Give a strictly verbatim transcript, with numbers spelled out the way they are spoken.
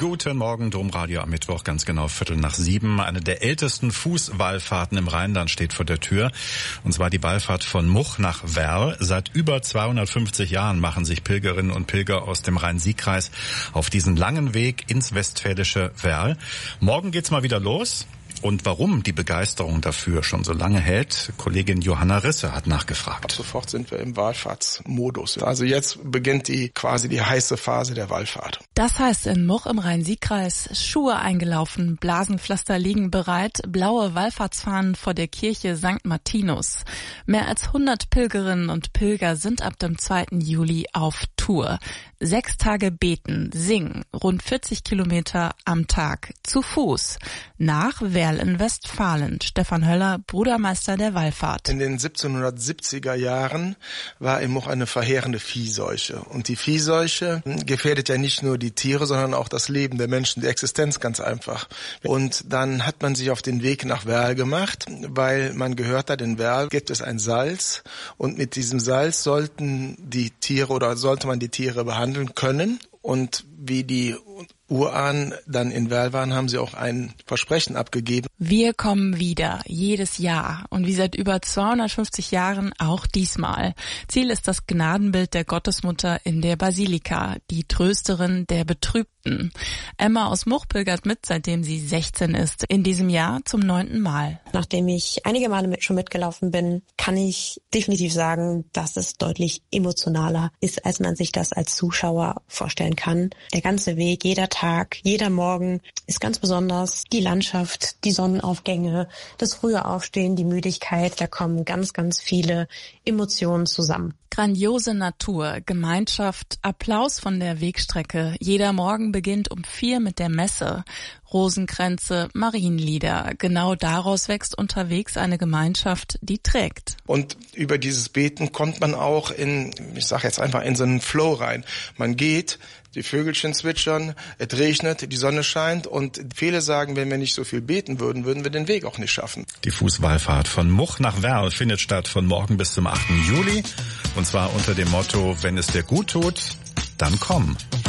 Guten Morgen, Domradio am Mittwoch, ganz genau Viertel nach sieben. Eine der ältesten Fußwallfahrten im Rheinland steht vor der Tür. Und zwar die Wallfahrt von Much nach Werl. Seit über zweihundertfünfzig Jahren machen sich Pilgerinnen und Pilger aus dem Rhein-Sieg-Kreis auf diesen langen Weg ins westfälische Werl. Morgen geht's mal wieder los. Und warum die Begeisterung dafür schon so lange hält, Kollegin Johanna Risse hat nachgefragt. Ab sofort sind wir im Wallfahrtsmodus. Also jetzt beginnt die quasi die heiße Phase der Wallfahrt. Das heißt in Much im Rhein-Sieg-Kreis, Schuhe eingelaufen, Blasenpflaster liegen bereit, blaue Wallfahrtsfahnen vor der Kirche Sankt Martinus. Mehr als hundert Pilgerinnen und Pilger sind ab dem zweiten Juli auf Tour. Sechs Tage beten, singen, rund vierzig Kilometer am Tag, zu Fuß, nach Werl in Westfalen. Stefan Höller, Brudermeister der Wallfahrt. In den siebzehnhundertsiebziger Jahren war in Much eine verheerende Viehseuche. Und die Viehseuche gefährdet ja nicht nur die Tiere, sondern auch das Leben der Menschen, die Existenz ganz einfach. Und dann hat man sich auf den Weg nach Werl gemacht, weil man gehört hat, in Werl gibt es ein Salz. Und mit diesem Salz sollten die Tiere oder sollte man die Tiere behandeln können. Und wie die Urahnen dann in Werl waren, haben sie auch ein Versprechen abgegeben. Wir kommen wieder, jedes Jahr und wie seit über zweihundertfünfzig Jahren auch diesmal. Ziel ist das Gnadenbild der Gottesmutter in der Basilika, die Trösterin der Betrübten. Emma aus Much pilgert mit, seitdem sie sechzehn ist, in diesem Jahr zum neunten Mal. Nachdem ich einige Male mit, schon mitgelaufen bin, kann ich definitiv sagen, dass es deutlich emotionaler ist, als man sich das als Zuschauer vorstellen kann. Der ganze Weg, jeder Tag, jeder Morgen ist ganz besonders. Die Landschaft, die Sonnenaufgänge, das frühe Aufstehen, die Müdigkeit, da kommen ganz, ganz viele Emotionen zusammen. Grandiose Natur, Gemeinschaft, Applaus von der Wegstrecke. Jeder Morgen beginnt um vier mit der Messe. Rosenkränze, Marienlieder. Genau daraus wächst unterwegs eine Gemeinschaft, die trägt. Und über dieses Beten kommt man auch in, ich sage jetzt einfach, in so einen Flow rein. Man geht, die Vögelchen zwitschern, es regnet, die Sonne scheint und viele sagen, wenn wir nicht so viel beten würden, würden wir den Weg auch nicht schaffen. Die Fußwallfahrt von Much nach Werl findet statt von morgen bis zum achten Juli. Und zwar unter dem Motto, wenn es dir gut tut, dann komm.